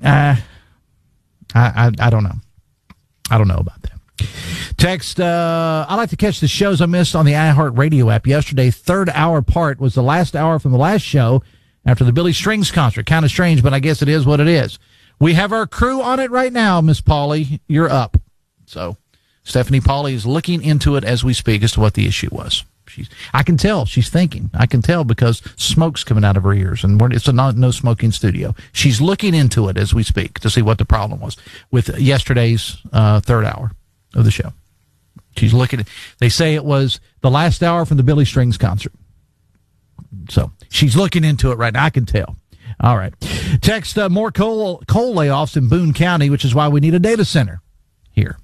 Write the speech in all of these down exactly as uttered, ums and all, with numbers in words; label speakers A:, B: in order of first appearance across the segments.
A: Uh, I, I I don't know. I don't know about that. Text, uh, I like to catch the shows I missed on the iHeartRadio app yesterday. Third hour part was the last hour from the last show after the Billy Strings concert. Kind of strange, but I guess it is what it is. We have our crew on it right now, Miss Pauly. You're up. So Stephanie Pauly is looking into it as we speak as to what the issue was. She's, I can tell she's thinking. I can tell because smoke's coming out of her ears, and we're, it's a no, no smoking studio. She's looking into it as we speak to see what the problem was with yesterday's uh, third hour of the show. She's looking at, they say it was the last hour from the Billy Strings concert. So she's looking into it right now. I can tell. All right. Text, uh, more coal, coal layoffs in Boone County, which is why we need a data center here.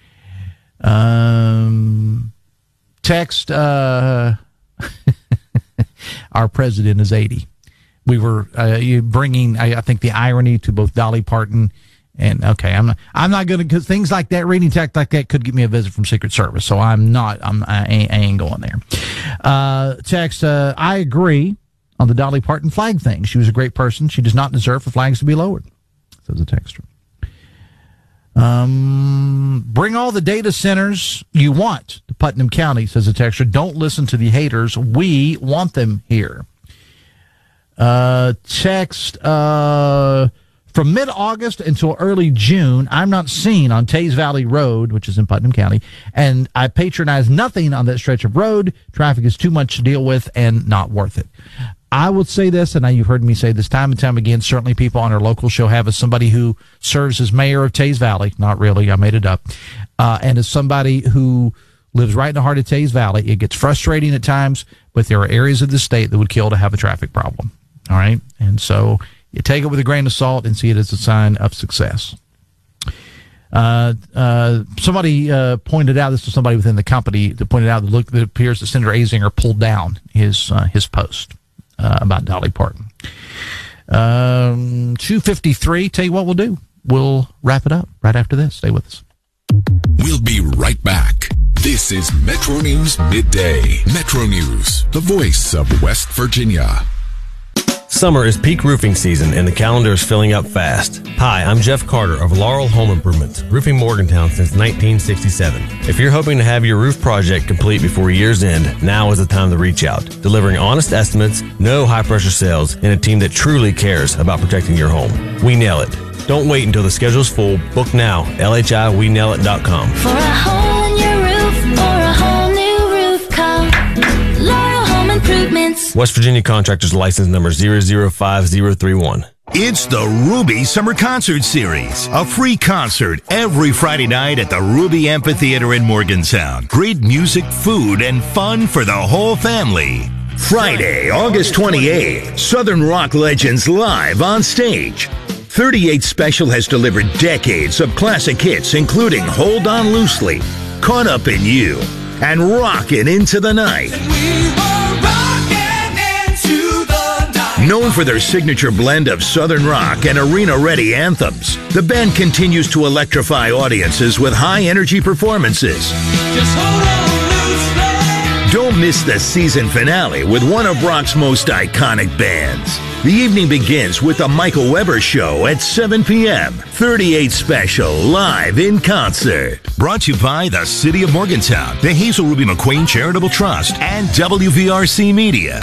A: Um, text, uh, our president is eighty. We were uh, bringing, I, I think, the irony to both Dolly Parton and, okay, I'm not, I'm not going to, because things like that, reading text like that could get me a visit from Secret Service. So I'm not, I'm, I ain't, I ain't going there. Uh, text, uh, I agree on the Dolly Parton flag thing. She was a great person. She does not deserve for flags to be lowered, says the texter. Um, bring all the data centers you want to Putnam County, says the texter. Don't listen to the haters. We want them here. Uh, text, uh, from mid-August until early June, I'm not seen on Tays Valley Road, which is in Putnam County, and I patronize nothing on that stretch of road. Traffic is too much to deal with and not worth it. I would say this, and now you've heard me say this time and time again, certainly people on our local show have as somebody who serves as mayor of Tays Valley. Not really, I made it up. Uh, and as somebody who lives right in the heart of Tays Valley, it gets frustrating at times, but there are areas of the state that would kill to have a traffic problem. All right? And so you take it with a grain of salt and see it as a sign of success. Uh, uh, somebody uh, pointed out, this was somebody within the company that pointed out that look, it appears that Senator Azinger pulled down his uh, his post uh, about Dolly Parton. Um, two fifty-three, tell you what we'll do. We'll wrap it up right after this. Stay with us.
B: We'll be right back. This is Metro News Midday. Metro News, the voice of West Virginia.
C: Summer is peak roofing season, and the calendar is filling up fast. Hi, I'm Jeff Carter of Laurel Home Improvements, roofing Morgantown since nineteen sixty-seven. If you're hoping to have your roof project complete before year's end, now is the time to reach out. Delivering honest estimates, no high-pressure sales, and a team that truly cares about protecting your home. We nail it. Don't wait until the schedule's full. Book now. L H I we nail it dot com.
D: For a hole in your roof or a whole new roof, call Laurel Home Improvements.
C: West Virginia Contractors License Number zero zero five zero three one.
E: It's the Ruby Summer Concert Series, a free concert every Friday night at the Ruby Amphitheater in Morgantown. Great music, food, and fun for the whole family. Friday, August twenty-eighth, Southern rock legends live on stage. thirty-eight Special has delivered decades of classic hits, including Hold On Loosely, Caught Up in You, and Rockin' Into the Night. Known for their signature blend of Southern rock and arena-ready anthems, the band continues to electrify audiences with high-energy performances. Just hold on loosely. Don't miss the season finale with one of rock's most iconic bands. The evening begins with the Michael Weber Show at seven p.m. thirty-eight Special, live in concert. Brought to you by the City of Morgantown, the Hazel Ruby McQueen Charitable Trust, and W V R C Media.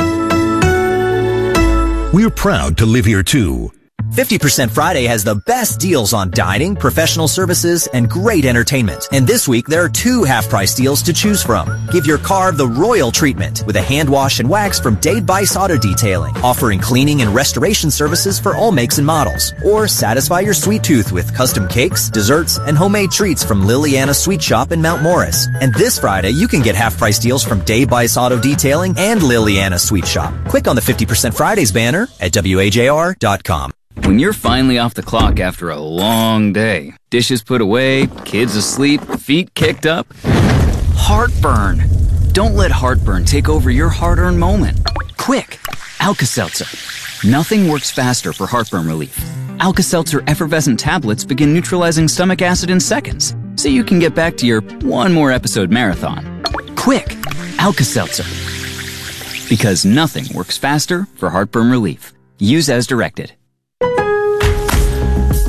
E: We're proud to live here, too.
F: fifty percent Friday has the best deals on dining, professional services, and great entertainment. And this week, there are two half-price deals to choose from. Give your car the royal treatment with a hand wash and wax from Dade Bice Auto Detailing, offering cleaning and restoration services for all makes and models. Or satisfy your sweet tooth with custom cakes, desserts, and homemade treats from Liliana Sweet Shop in Mount Morris. And this Friday, you can get half-price deals from Dade Bice Auto Detailing and Liliana Sweet Shop. Click on the fifty percent Fridays banner at W A J R dot com.
G: When you're finally off the clock after a long day, dishes put away, kids asleep, feet kicked up, heartburn. Don't let heartburn take over your hard-earned moment. Quick, Alka-Seltzer. Nothing works faster for heartburn relief. Alka-Seltzer effervescent tablets begin neutralizing stomach acid in seconds, so you can get back to your one more episode marathon. Quick, Alka-Seltzer. Because nothing works faster for heartburn relief. Use as directed.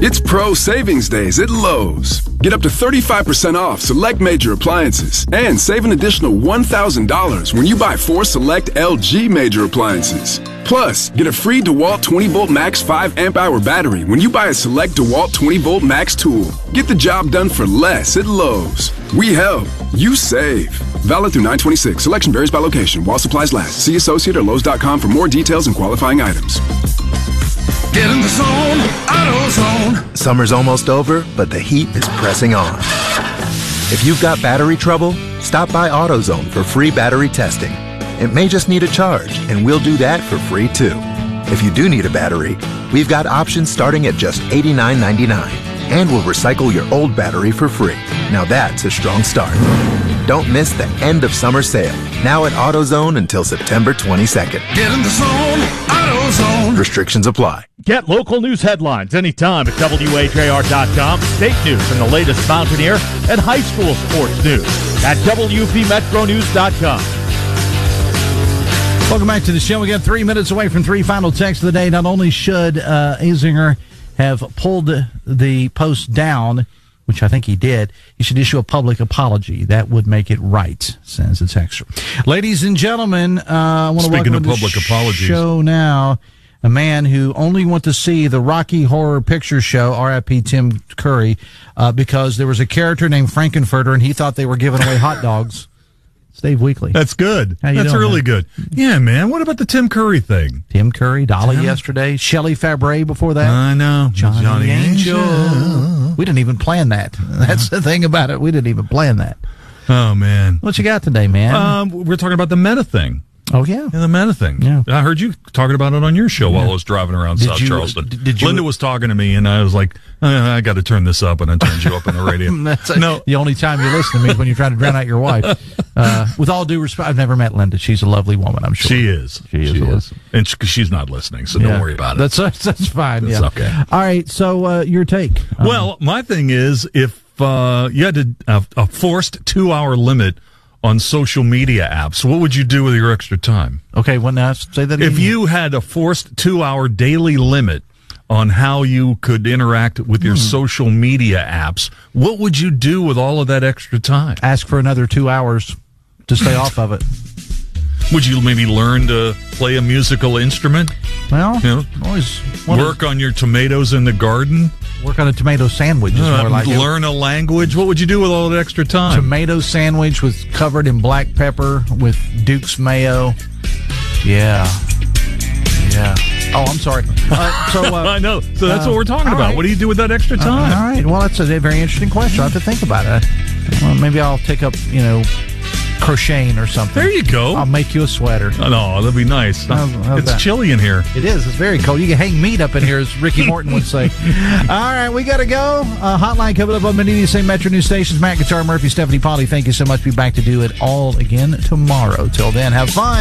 H: It's Pro Savings Days at Lowe's. Get up to thirty-five percent off select major appliances and save an additional one thousand dollars when you buy four select L G major appliances. Plus, get a free DeWalt twenty volt Max five amp hour battery when you buy a select DeWalt twenty volt Max tool. Get the job done for less at Lowe's. We help. You save. Valid through nine twenty-six. Selection varies by location. While supplies last. See associate or Lowe's dot com for more details and qualifying items.
I: Get in the zone, AutoZone.
J: Summer's almost over, but the heat is pressing on. If you've got battery trouble, stop by AutoZone for free battery testing. It may just need a charge, and we'll do that for free too. If you do need a battery, we've got options starting at just eighty-nine ninety-nine, and we'll recycle your old battery for free. Now that's a strong start. Don't miss the end of summer sale, now at AutoZone until September twenty-second.
I: Get in the zone, AutoZone.
J: Restrictions apply.
K: Get local news headlines anytime at W A J R dot com, state news and the latest Mountaineer and high school sports news at W P Metro News dot com.
A: Welcome back to the show. We got three minutes away from three final texts of the day. Not only should uh, Azinger have pulled the post down, which I think he did, he should issue a public apology. That would make it right, says the texter. Ladies and gentlemen, uh, I want to
L: Speaking
A: welcome
L: of
A: to
L: public
A: the
L: apologies.
A: show now a man who only went to see the Rocky Horror Picture Show, R I P Tim Curry, uh, because there was a character named Frankenfurter, and he thought they were giving away hot dogs. Dave Weekly.
L: That's good.
A: How you
L: That's
A: doing,
L: really
A: man?
L: good. Yeah, man. What about the Tim Curry thing?
A: Tim Curry, Dolly
L: Tim?
A: yesterday, Shelley Fabre before that.
L: I know.
A: Johnny,
L: Johnny
A: Angel.
L: Angel.
A: We didn't even plan that. That's the thing about it. We didn't even plan that.
L: Oh, man.
A: What you got today, man?
L: Um, we're talking about the meta thing.
A: Oh, yeah.
L: Yeah, the meta thing.
A: Yeah.
L: I heard you talking about it on your show
A: Yeah.
L: while I was driving around
A: Did
L: South
A: you-
L: Charleston.
A: d- did you-
L: Linda was talking to me, and I was like, uh, I got to turn this up, and I turned you up on the radio.
A: That's a,
L: no.
A: The only time you listen to me is when you're trying to drown out your wife. Uh, with all due respect, I've never met Linda. She's a lovely woman, I'm sure.
L: She is.
A: She is.
L: She
A: a
L: is. And she, she's not listening, so
A: Yeah.
L: don't worry about it.
A: That's that's fine.
L: That's
A: yeah.
L: okay.
A: All right. So uh, your take? Um,
L: Well, my thing is, if uh, you had to, uh, a forced two-hour limit on social media apps, what would you do with your extra time?
A: Okay. When uh, say that again.
L: If you had a forced two-hour daily limit on how you could interact with your
A: Hmm.
L: social media apps, what would you do with all of that extra time?
A: ask for another two hours to stay off of it.
L: Would you maybe learn to play a musical instrument?
A: Well,
L: You know,
A: always wanna
L: work on your tomatoes in the garden?
A: work on a tomato sandwich. Is
L: Uh,
A: more like it.
L: learn a language? What would you do with all that extra time?
A: Tomato sandwich with covered in black pepper with Duke's mayo. Yeah, yeah. Oh, I'm sorry. Uh, so uh,
L: I know. So that's
A: uh,
L: what we're talking
A: all
L: about.
A: right.
L: What do you do with that extra
A: Uh,
L: time?
A: all right. Well, that's a very interesting question. I have to think about it. Well, maybe I'll take up, you know, crocheting or something.
L: There you go.
A: I'll make you a sweater.
L: Oh, no, that'd be nice.
A: How's- how's
L: it's
A: that?
L: chilly in here.
A: It is. It's very cold. You can hang meat up in here, as Ricky Morton would say. All right, we got to go. Uh, hotline coming up on many of these same Metro News stations. Matt Guitar, Murphy, Stephanie Polly, thank you so much. Be back to do it all again tomorrow. Till then, have fun.